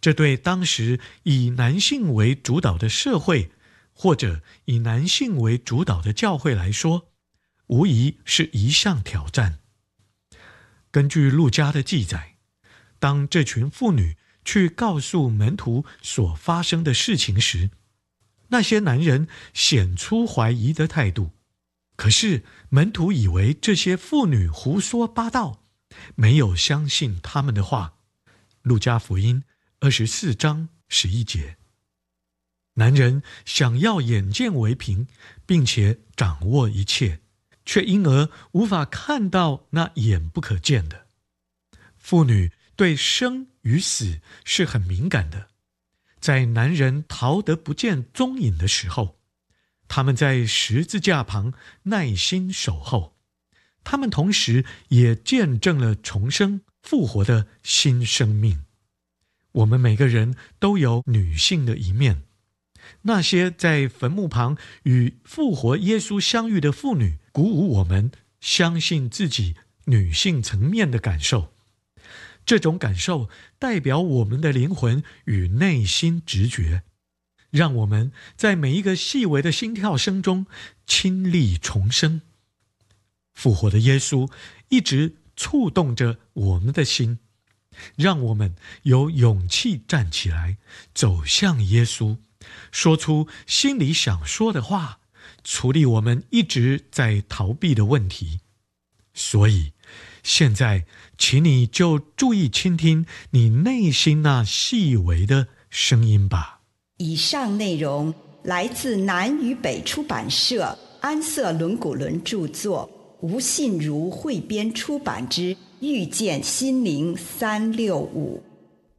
这对当时以男性为主导的社会，或者以男性为主导的教会来说，无疑是一项挑战。根据路加的记载，当这群妇女去告诉门徒所发生的事情时，那些男人显出怀疑的态度。可是门徒以为这些妇女胡说八道，没有相信他们的话。路加福音24章11节。男人想要眼见为凭，并且掌握一切，却因而无法看到那眼不可见的。妇女对生与死是很敏感的，在男人逃得不见踪影的时候，他们在十字架旁耐心守候，他们同时也见证了重生复活的新生命。我们每个人都有女性的一面。那些在坟墓旁与复活耶稣相遇的妇女，鼓舞我们相信自己女性层面的感受。这种感受代表我们的灵魂与内心直觉，让我们在每一个细微的心跳声中亲历重生。复活的耶稣一直触动着我们的心，让我们有勇气站起来，走向耶稣，说出心里想说的话，处理我们一直在逃避的问题。所以现在请你就注意倾听你内心那细微的声音吧。 以上内容来自南与北出版社安瑟伦古伦著作，吴信如汇编出版之《遇见心灵365》。